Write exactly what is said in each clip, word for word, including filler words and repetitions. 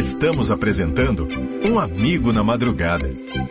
Estamos apresentando Um Amigo na Madrugada.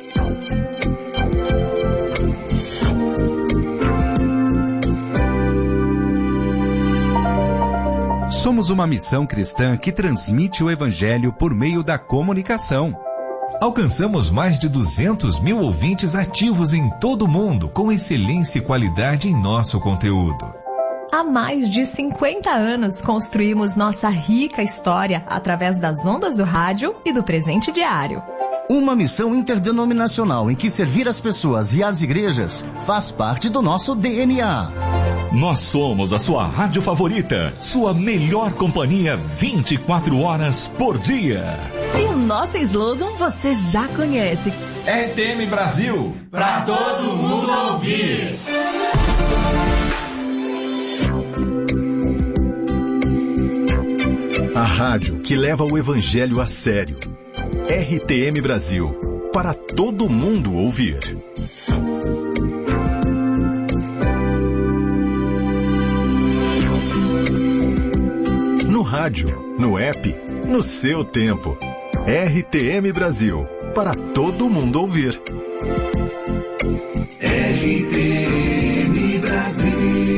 Somos uma missão cristã que transmite o Evangelho por meio da comunicação. Alcançamos mais de duzentos mil ouvintes ativos em todo o mundo, com excelência e qualidade em nosso conteúdo. Há mais de cinquenta anos construímos nossa rica história através das ondas do rádio e do presente diário. Uma missão interdenominacional em que servir as pessoas e as igrejas faz parte do nosso D N A. Nós somos a sua rádio favorita, sua melhor companhia vinte e quatro horas por dia. E o nosso slogan você já conhece. R T M Brasil, pra todo mundo ouvir. A rádio que leva o Evangelho a sério. R T M Brasil, para todo mundo ouvir. No rádio, no app, no seu tempo. R T M Brasil, para todo mundo ouvir. R T M Brasil.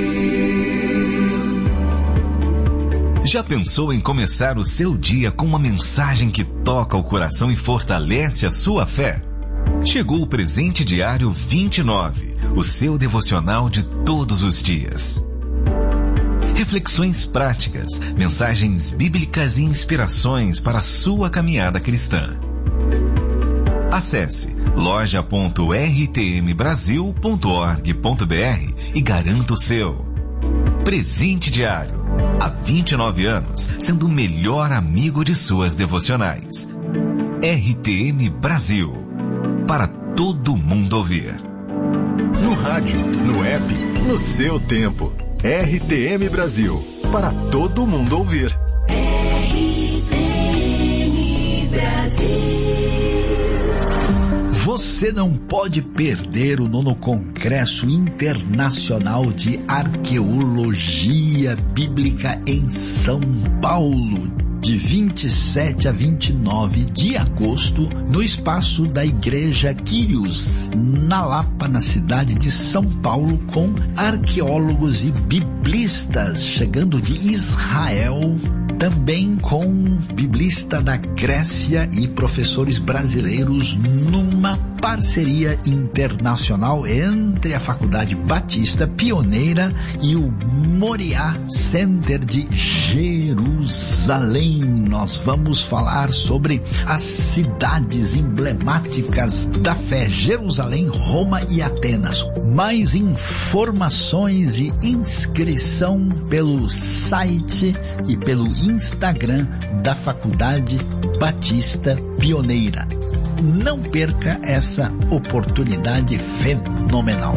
Já pensou em começar o seu dia com uma mensagem que toca o coração e fortalece a sua fé? Chegou o Presente Diário vinte e nove, o seu devocional de todos os dias. Reflexões práticas, mensagens bíblicas e inspirações para a sua caminhada cristã. Acesse loja ponto r t m brasil ponto org ponto b r e garanta o seu. Presente Diário. Há vinte e nove anos, sendo o melhor amigo de suas devocionais. R T M Brasil. Para todo mundo ouvir. No rádio, no app, no seu tempo. R T M Brasil. Para todo mundo ouvir. R T M Brasil. Você não pode perder o nono Congresso Internacional de Arqueologia Bíblica em São Paulo, de vinte e sete a vinte e nove de agosto, no espaço da Igreja Quírios, na Lapa, na cidade de São Paulo, com arqueólogos e biblistas chegando de Israel, também com biblista da Grécia e professores brasileiros, numa parceria internacional entre a Faculdade Batista Pioneira e o Moriá Center de Jerusalém. Nós vamos falar sobre as cidades emblemáticas da fé: Jerusalém, Roma e Atenas. Mais informações e inscrição pelo site e pelo Instagram da Faculdade Batista Pioneira. Não perca essa oportunidade fenomenal.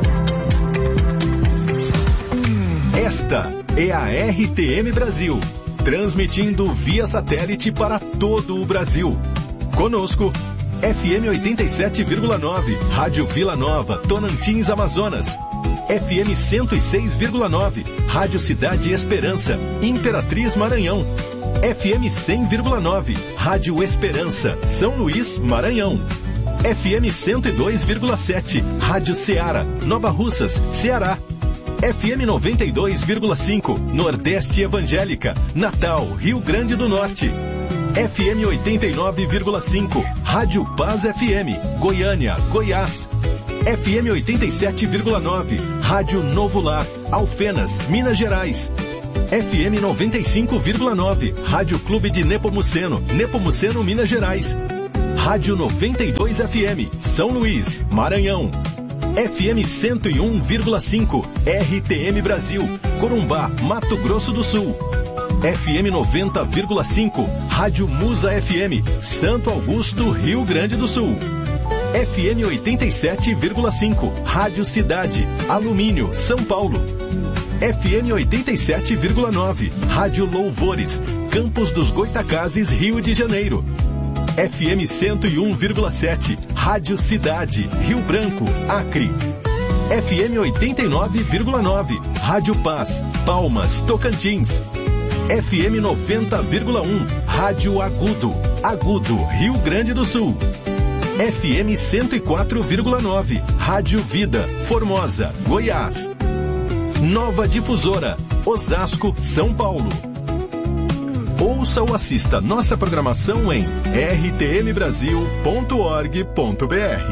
Esta é a R T M Brasil, transmitindo via satélite para todo o Brasil. Conosco, F M oitenta e sete vírgula nove, Rádio Vila Nova, Tonantins, Amazonas. F M cento e seis vírgula nove, Rádio Cidade Esperança, Imperatriz, Maranhão. F M cem vírgula nove, Rádio Esperança, São Luís, Maranhão. F M cento e dois vírgula sete, Rádio Ceará, Nova Russas, Ceará. F M noventa e dois vírgula cinco, Nordeste Evangélica, Natal, Rio Grande do Norte. F M oitenta e nove vírgula cinco, Rádio Paz F M, Goiânia, Goiás. F M oitenta e sete vírgula nove, Rádio Novo Lar, Alfenas, Minas Gerais. F M noventa e cinco vírgula nove, Rádio Clube de Nepomuceno, Nepomuceno, Minas Gerais. Rádio noventa e dois F M, São Luís, Maranhão. F M cento e um vírgula cinco, R T M Brasil, Corumbá, Mato Grosso do Sul. F M noventa vírgula cinco, Rádio Musa F M, Santo Augusto, Rio Grande do Sul. F M oitenta e sete vírgula cinco, Rádio Cidade, Alumínio, São Paulo. F M oitenta e sete vírgula nove, Rádio Louvores, Campos dos Goitacazes, Rio de Janeiro. F M cento e um vírgula sete, Rádio Cidade, Rio Branco, Acre. F M oitenta e nove vírgula nove, Rádio Paz, Palmas, Tocantins. F M noventa vírgula um, Rádio Agudo, Agudo, Rio Grande do Sul. F M cento e quatro vírgula nove, Rádio Vida, Formosa, Goiás. Nova Difusora, Osasco, São Paulo. Ouça ou assista nossa programação em r t m brasil ponto org ponto b r.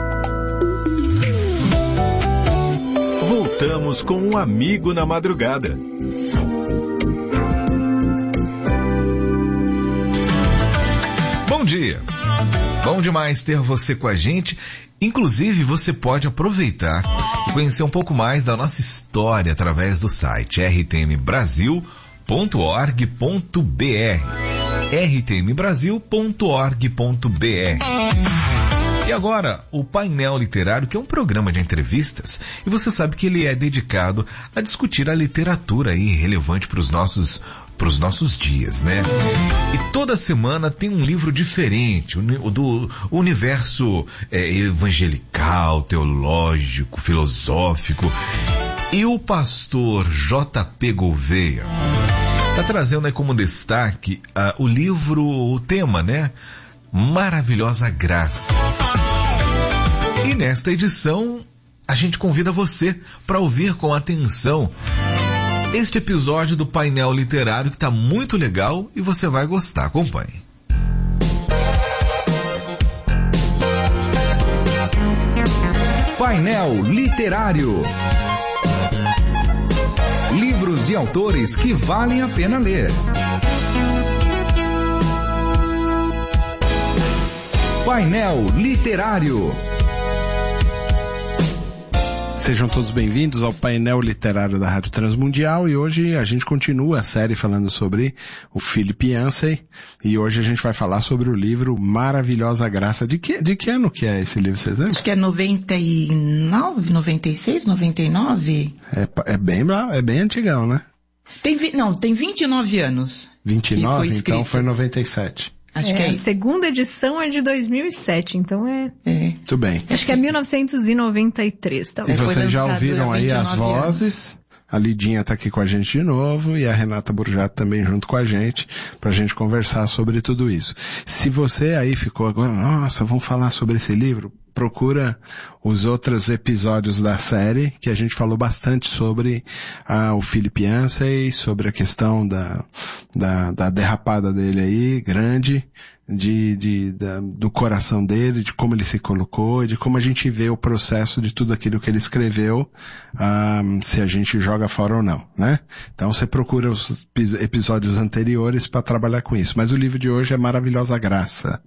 Voltamos com um amigo na madrugada. Bom dia. Bom demais ter você com a gente. Inclusive, você pode aproveitar e conhecer um pouco mais da nossa história através do site r t m brasil ponto org ponto b r. r t m brasil ponto org ponto b r. E agora, o Painel Literário, que é um programa de entrevistas, e você sabe que ele é dedicado a discutir a literatura aí relevante para os nossos para os nossos dias, né? E toda semana tem um livro diferente, o do universo é, evangelical, teológico, filosófico. E o pastor J P Gouveia está trazendo aí como destaque uh, o livro, o tema, né? Maravilhosa Graça. E nesta edição, a gente convida você para ouvir com atenção este episódio do Painel Literário, que está muito legal e você vai gostar. Acompanhe. Painel Literário. Livros e autores que valem a pena ler. Painel Literário. Sejam todos bem-vindos ao Painel Literário da Rádio Transmundial, e hoje a gente continua a série falando sobre o Philip Yancey, e hoje a gente vai falar sobre o livro Maravilhosa Graça. De que, de que ano que é esse livro, vocês lembram? Acho que é noventa e nove, noventa e seis, noventa e nove. É, é bem, é bem antigão, né? Tem, não, tem vinte e nove anos. vinte e nove? Então foi noventa e sete. Acho é, que é a isso. Segunda edição é de dois mil e sete, então é... é. Tudo bem. Acho que é mil novecentos e noventa e três. Talvez. E vocês já ouviram aí as vozes. Anos. A Lidinha tá aqui com a gente de novo e a Renata Burjato também junto com a gente, pra gente conversar sobre tudo isso. Se você aí ficou agora, nossa, vamos falar sobre esse livro, procura os outros episódios da série, que a gente falou bastante sobre ah, o Philip Yancey, sobre a questão da, da, da derrapada dele aí, grande, de, de, da, do coração dele, de como ele se colocou, de como a gente vê o processo de tudo aquilo que ele escreveu, ah, se a gente joga fora ou não, né? Então você procura os episódios anteriores para trabalhar com isso. Mas o livro de hoje é Maravilhosa Graça.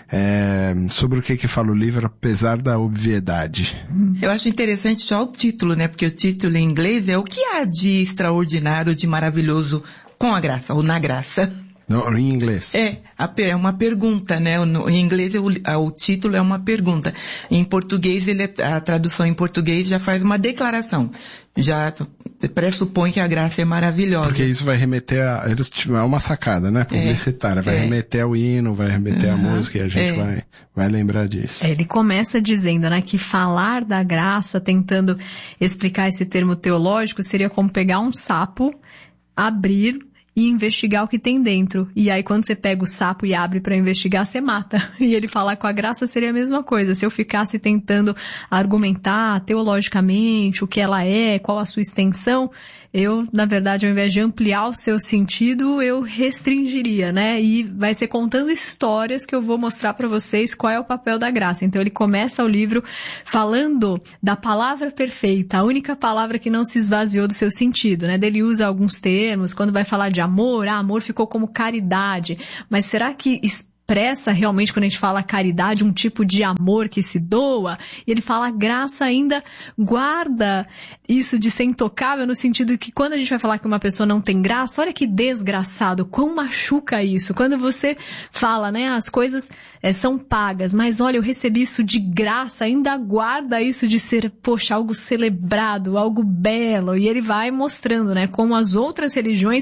É, sobre o que que fala o livro, apesar da obviedade. Eu acho interessante só o título, né? Porque o título em inglês é o que há de extraordinário, de maravilhoso com a graça, ou na graça. No, em inglês. É, a, é uma pergunta, né? No, em inglês o, a, o título é uma pergunta. Em português, ele, a tradução em português já faz uma declaração. Já pressupõe que a graça é maravilhosa. Porque isso vai remeter a... É uma sacada, né? Publicitária. É, vai é. remeter ao hino, vai remeter uhum, à música, e a gente é. vai, vai lembrar disso. É, ele começa dizendo, né, que falar da graça, tentando explicar esse termo teológico, seria como pegar um sapo, abrir e investigar o que tem dentro. E aí quando você pega o sapo e abre para investigar, você mata. E ele fala com a graça seria a mesma coisa. Se eu ficasse tentando argumentar teologicamente o que ela é, qual a sua extensão, eu, na verdade, ao invés de ampliar o seu sentido, eu restringiria, né? E vai ser contando histórias que eu vou mostrar para vocês qual é o papel da graça. Então ele começa o livro falando da palavra perfeita, a única palavra que não se esvaziou do seu sentido, né? Ele usa alguns termos, quando vai falar de amor, ah, amor ficou como caridade, mas será que expressa realmente, quando a gente fala caridade, um tipo de amor que se doa? E ele fala, a graça ainda guarda isso de ser intocável, no sentido que quando a gente vai falar que uma pessoa não tem graça, olha que desgraçado, quão machuca isso. Quando você fala, né, as coisas é, são pagas, mas olha, eu recebi isso de graça, ainda guarda isso de ser, poxa, algo celebrado, algo belo. E ele vai mostrando, né, como as outras religiões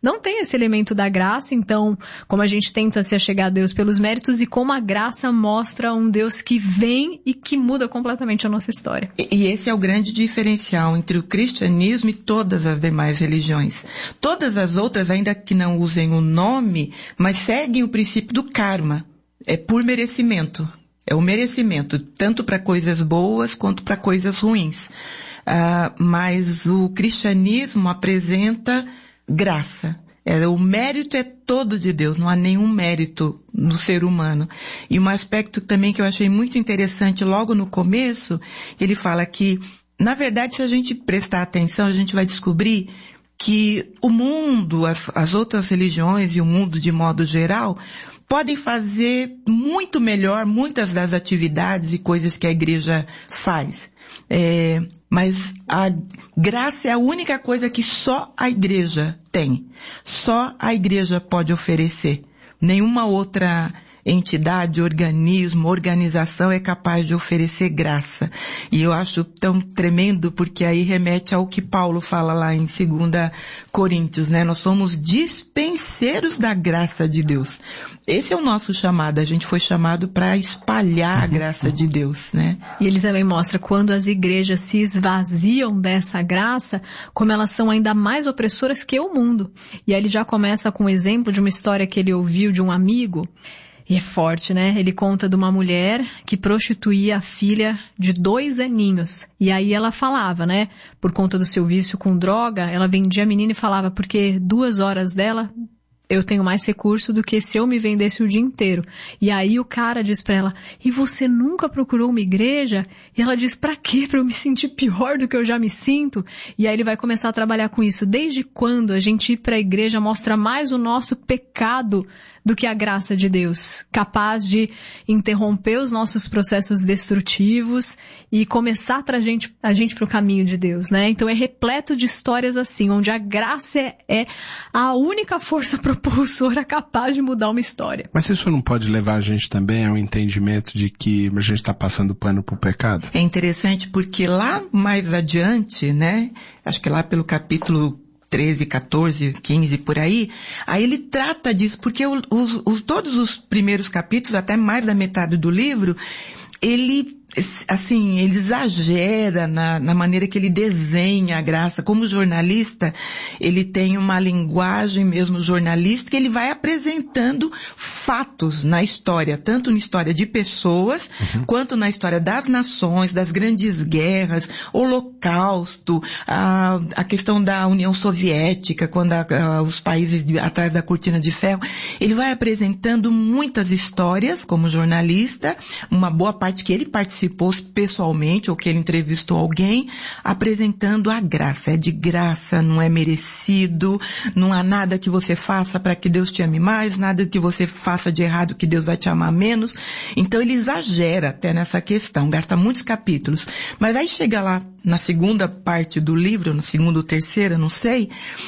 não tem esse elemento da graça. Então, como a gente tenta se achegar a Deus pelos méritos e como a graça mostra um Deus que vem e que muda completamente a nossa história. E esse é o grande diferencial entre o cristianismo e todas as demais religiões. Todas as outras, ainda que não usem o nome, mas seguem o princípio do karma. É por merecimento. É o merecimento, tanto para coisas boas quanto para coisas ruins. Ah, mas o cristianismo apresenta graça. É, o mérito é todo de Deus, não há nenhum mérito no ser humano. E um aspecto também que eu achei muito interessante logo no começo, ele fala que, na verdade, se a gente prestar atenção, a gente vai descobrir que o mundo, as, as outras religiões e o mundo de modo geral, podem fazer muito melhor muitas das atividades e coisas que a igreja faz. É, mas a graça é a única coisa que só a igreja tem. Só a igreja pode oferecer. Nenhuma outra entidade, organismo, organização é capaz de oferecer graça. E eu acho tão tremendo porque aí remete ao que Paulo fala lá em dois Coríntios, né? Nós somos dispenseiros da graça de Deus. Esse é o nosso chamado. A gente foi chamado para espalhar a graça de Deus, né? E ele também mostra quando as igrejas se esvaziam dessa graça, como elas são ainda mais opressoras que o mundo. E aí ele já começa com um exemplo de uma história que ele ouviu de um amigo. E é forte, né? Ele conta de uma mulher que prostituía a filha de dois aninhos. E aí ela falava, né? Por conta do seu vício com droga, ela vendia a menina e falava, porque duas horas dela eu tenho mais recurso do que se eu me vendesse o dia inteiro. E aí o cara diz pra ela, e você nunca procurou uma igreja? E ela diz, pra quê? Pra eu me sentir pior do que eu já me sinto? E aí ele vai começar a trabalhar com isso. Desde quando a gente ir pra igreja mostra mais o nosso pecado do que a graça de Deus, capaz de interromper os nossos processos destrutivos e começar a trazer a gente, a gente para o caminho de Deus, né? Então é repleto de histórias assim, onde a graça é, é a única força propulsora capaz de mudar uma história. Mas isso não pode levar a gente também ao entendimento de que a gente está passando pano pro pecado? É interessante porque lá mais adiante, né? Acho que lá pelo capítulo treze, quatorze, quinze, por aí, aí ele trata disso, porque os, os, todos os primeiros capítulos, até mais da metade do livro, ele, assim, ele exagera na, na maneira que ele desenha a graça. Como jornalista, ele tem uma linguagem mesmo jornalística, ele vai apresentando fatos na história, tanto na história de pessoas, uhum. quanto na história das nações, das grandes guerras, Holocausto, a, a questão da União Soviética, quando a, a, os países de, atrás da cortina de ferro. Ele vai apresentando muitas histórias como jornalista, uma boa parte que ele participou pessoalmente ou que ele entrevistou alguém, apresentando a graça. É de graça, não é merecido, não há nada que você faça para que Deus te ame mais, nada que você faça de errado que Deus vai te amar menos. Então ele exagera até nessa questão, gasta muitos capítulos. Mas aí chega lá na segunda parte do livro, na segunda ou terceira, não sei,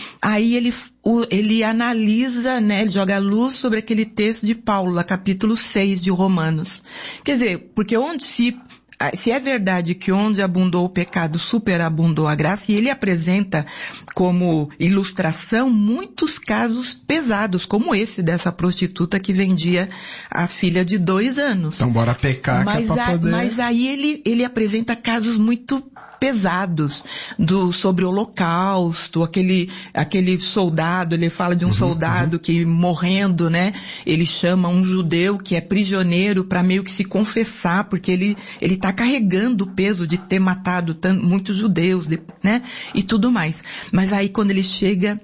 aí ele, o, ele analisa, né, ele joga luz sobre aquele texto de Paulo, capítulo seis de Romanos. Quer dizer, porque onde se Se é verdade que onde abundou o pecado, superabundou a graça, e ele apresenta como ilustração muitos casos pesados, como esse dessa prostituta que vendia a filha de dois anos. Então bora pecar, mas, que é pra a, poder... mas aí ele, ele apresenta casos muito pesados do, sobre o Holocausto, aquele, aquele soldado, ele fala de um uhum, soldado uhum. que morrendo, né, ele chama um judeu que é prisioneiro para meio que se confessar, porque ele, ele tá carregando o peso de ter matado tanto, muitos judeus, né, e tudo mais. Mas aí quando ele chega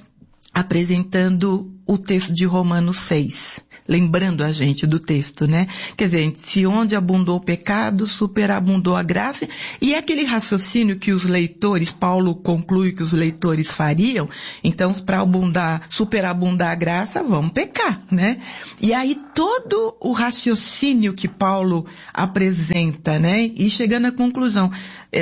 apresentando o texto de Romanos seis, lembrando a gente do texto, né? Quer dizer, se onde abundou o pecado, superabundou a graça, e é aquele raciocínio que os leitores, Paulo conclui que os leitores fariam, então para abundar, superabundar a graça, vamos pecar, né? E aí todo o raciocínio que Paulo apresenta, né? E chegando à conclusão,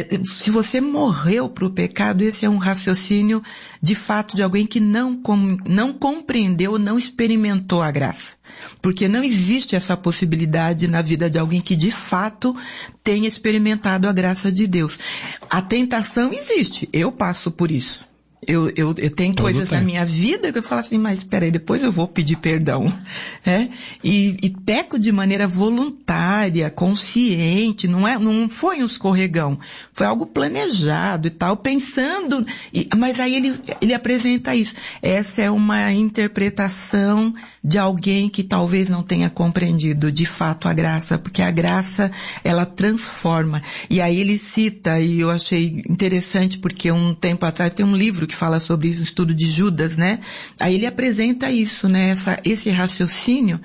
se você morreu para o pecado, esse é um raciocínio de fato de alguém que não, não compreendeu, não experimentou a graça. Porque não existe essa possibilidade na vida de alguém que de fato tenha experimentado a graça de Deus. A tentação existe, eu passo por isso. Eu, eu, eu tenho Todo coisas tempo. na minha vida que eu falo assim, mas peraí, depois eu vou pedir perdão, né? E, e peco de maneira voluntária, consciente, não é, não foi um escorregão, foi algo planejado e tal, pensando, e, mas aí ele, ele apresenta isso. Essa é uma interpretação de alguém que talvez não tenha compreendido de fato a graça, porque a graça, ela transforma. E aí ele cita, e eu achei interessante porque um tempo atrás tem um livro que fala sobre isso, o estudo de Judas, né? Aí ele apresenta isso, né? Essa, esse raciocínio,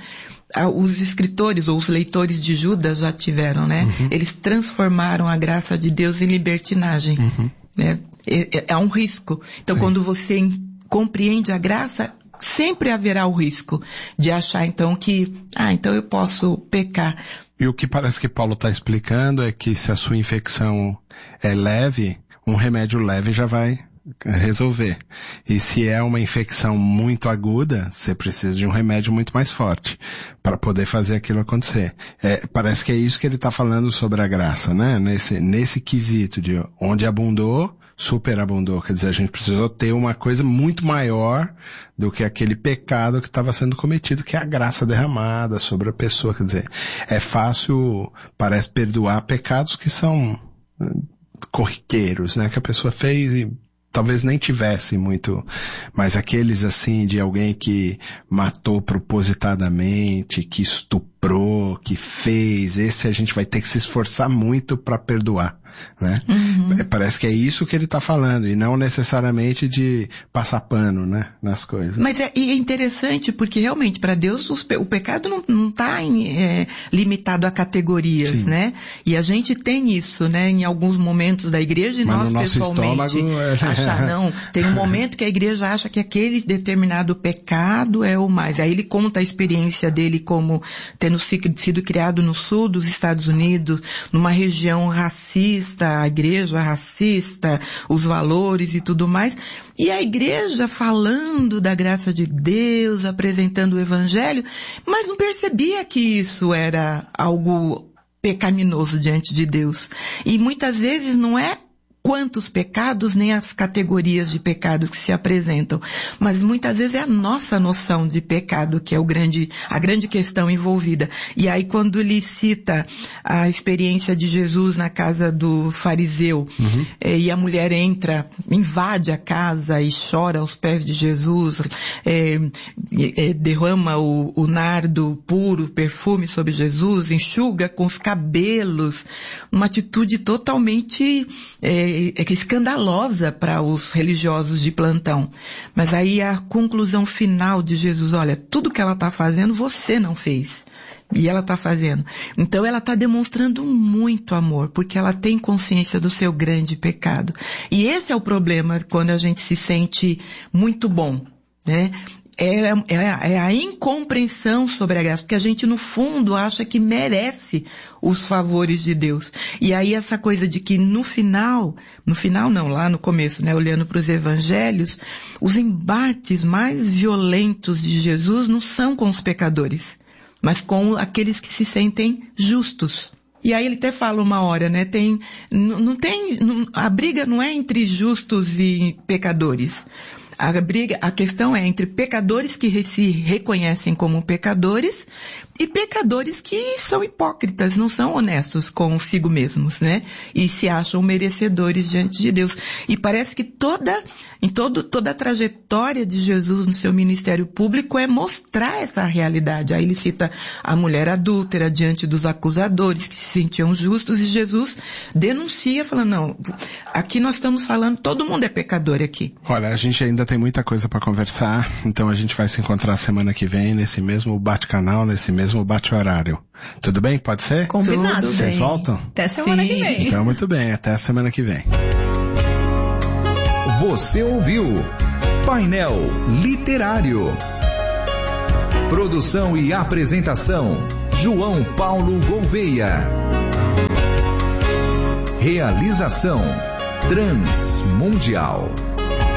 os escritores ou os leitores de Judas já tiveram, né? Uhum. Eles transformaram a graça de Deus em libertinagem, uhum. né? É, é um risco. Então, Sim. quando você compreende a graça, sempre haverá o risco de achar, então, que, ah, então eu posso pecar. E o que parece que Paulo está explicando é que se a sua infecção é leve, um remédio leve já vai resolver. E se é uma infecção muito aguda, você precisa de um remédio muito mais forte para poder fazer aquilo acontecer. É, parece que é isso que ele está falando sobre a graça, né? Nesse, nesse quesito de onde abundou, superabundou. Quer dizer, a gente precisou ter uma coisa muito maior do que aquele pecado que estava sendo cometido, que é a graça derramada sobre a pessoa. Quer dizer, é fácil, parece, perdoar pecados que são corriqueiros, né? Que a pessoa fez e talvez nem tivesse muito, mas aqueles assim de alguém que matou propositadamente, que estuprou, que fez, esse a gente vai ter que se esforçar muito para perdoar, né? Uhum. Parece que é isso que ele está falando e não necessariamente de passar pano, né, nas coisas. Mas é, e é interessante porque realmente para Deus os, o pecado não está é, limitado a categorias, Sim. né? E a gente tem isso, né, em alguns momentos da igreja e Mas nós pessoalmente é... achar não. Tem um momento que a igreja acha que aquele determinado pecado é o mais. Aí ele conta a experiência dele como tendo sido criado no sul dos Estados Unidos, numa região racista, a igreja racista, os valores e tudo mais. E a igreja falando da graça de Deus, apresentando o evangelho, mas não percebia que isso era algo pecaminoso diante de Deus. E muitas vezes não é quantos pecados, nem as categorias de pecados que se apresentam. Mas muitas vezes é a nossa noção de pecado que é o grande, a grande questão envolvida. E aí quando ele cita a experiência de Jesus na casa do fariseu, uhum. é, e a mulher entra, invade a casa e chora aos pés de Jesus, é, é, derrama o, o nardo puro, perfume sobre Jesus, enxuga com os cabelos, uma atitude totalmente é, é que escandalosa para os religiosos de plantão. Mas aí a conclusão final de Jesus, olha, tudo que ela está fazendo você não fez. E ela está fazendo. Então ela está demonstrando muito amor, porque ela tem consciência do seu grande pecado. E esse é o problema quando a gente se sente muito bom, né? É, é, é a incompreensão sobre a graça, porque a gente no fundo acha que merece os favores de Deus. E aí essa coisa de que no final, no final não, lá no começo, né, olhando para os evangelhos, os embates mais violentos de Jesus não são com os pecadores, mas com aqueles que se sentem justos. E aí ele até fala uma hora, né, tem, não, não tem, não, a briga não é entre justos e pecadores. A briga, a questão é entre pecadores que se reconhecem como pecadores e pecadores que são hipócritas, não são honestos consigo mesmos, né? E se acham merecedores diante de Deus. E parece que toda, em todo, toda a trajetória de Jesus no seu ministério público é mostrar essa realidade. Aí ele cita a mulher adúltera diante dos acusadores que se sentiam justos e Jesus denuncia, falando, não, aqui nós estamos falando, todo mundo é pecador aqui. Olha, a gente ainda tem muita coisa para conversar, então a gente vai se encontrar semana que vem nesse mesmo bate-canal, nesse mesmo bate-horário. Tudo bem? Pode ser? Combinado. Vocês voltam? Até semana Sim. que vem. Então, muito bem. Até a semana que vem. Você ouviu Painel Literário. Produção e apresentação, João Paulo Gouveia. Realização, Transmundial.